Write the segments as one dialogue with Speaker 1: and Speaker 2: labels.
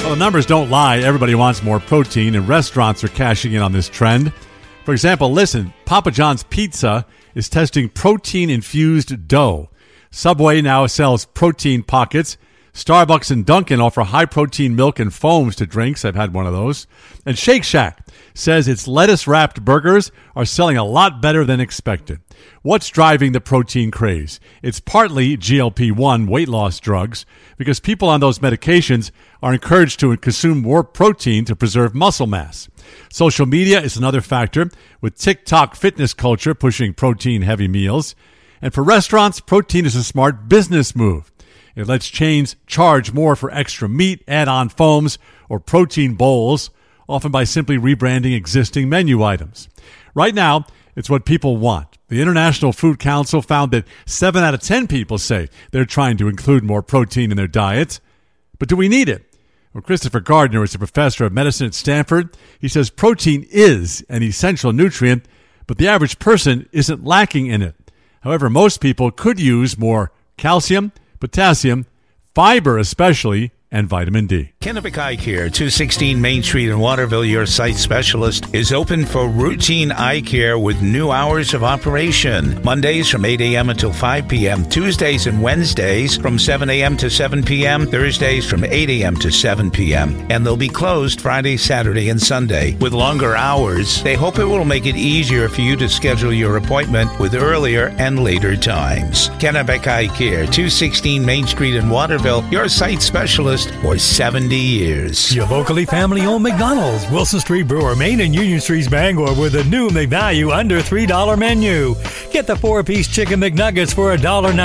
Speaker 1: Well, the numbers don't lie. Everybody wants more protein, and restaurants are cashing in on this trend. For example, listen, Papa John's Pizza is testing protein-infused dough. Subway now sells protein pockets. Starbucks and Dunkin' offer high-protein milk and foams to drinks. I've had one of those. And Shake Shack says its lettuce-wrapped burgers are selling a lot better than expected. What's driving the protein craze? It's partly GLP-1 weight loss drugs, because people on those medications are encouraged to consume more protein to preserve muscle mass. Social media is another factor, with TikTok fitness culture pushing protein-heavy meals. And for restaurants, protein is a smart business move. It lets chains charge more for extra meat, add-on foams, or protein bowls, often by simply rebranding existing menu items. Right now, it's what people want. The International Food Council found that 7 out of 10 people say they're trying to include more protein in their diets. But do we need it? Well, Christopher Gardner is a professor of medicine at Stanford. He says protein is an essential nutrient, but the average person isn't lacking in it. However, most people could use more calcium, potassium, fiber especially, and vitamin D.
Speaker 2: Kennebec Eye Care, 216 Main Street in Waterville, your site specialist, is open for routine eye care with new hours of operation. Mondays from 8 a.m. until 5 p.m., Tuesdays and Wednesdays from 7 a.m. to 7 p.m., Thursdays from 8 a.m. to 7 p.m., and they'll be closed Friday, Saturday, and Sunday. With longer hours, they hope it will make it easier for you to schedule your appointment with earlier and later times. Kennebec Eye Care, 216 Main Street in Waterville, your site specialist for 70 years.
Speaker 3: Your locally family-owned McDonald's, Wilson Street Brewer, Main and Union Streets, Bangor, with a new McValue under $3 menu. Get the 4-piece chicken McNuggets for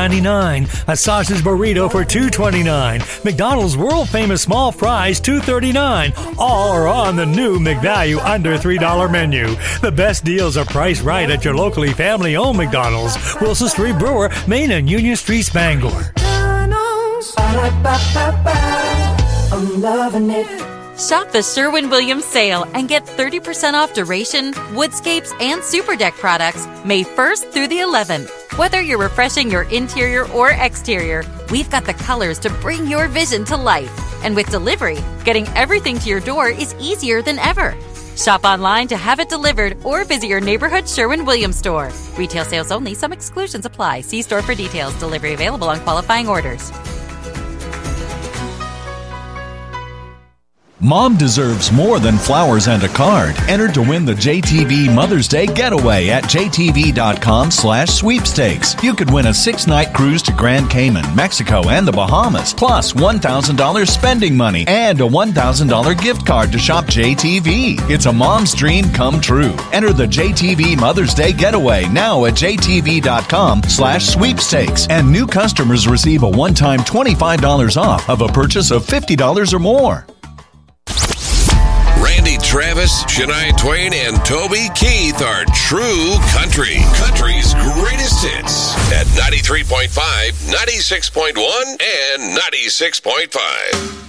Speaker 3: $1.99, a sausage burrito for $2.29, McDonald's world-famous small fries $2.39. All are on the new McValue under $3 menu. The best deals are priced right at your locally family-owned McDonald's, Wilson Street Brewer, Main and Union Streets, Bangor.
Speaker 4: I'm loving it.
Speaker 5: Shop the Sherwin-Williams sale and get 30% off Duration, Woodscapes, and Super Deck products May 1st through the 11th. Whether you're refreshing your interior or exterior, we've got the colors to bring your vision to life. And with delivery, getting everything to your door is easier than ever. Shop online to have it delivered or visit your neighborhood Sherwin-Williams store. Retail sales only. Some exclusions apply. See store for details. Delivery available on qualifying orders.
Speaker 6: Mom deserves more than flowers and a card. Enter to win the JTV Mother's Day Getaway at jtv.com/sweepstakes. You could win a 6-night cruise to Grand Cayman, Mexico, and the Bahamas, plus $1,000 spending money and a $1,000 gift card to shop JTV. It's a mom's dream come true. Enter the JTV Mother's Day Getaway now at jtv.com/sweepstakes. And new customers receive a one-time $25 off of a purchase of $50 or more.
Speaker 7: Randy Travis, Shania Twain, and Toby Keith are true country. Country's greatest hits at 93.5, 96.1, and 96.5.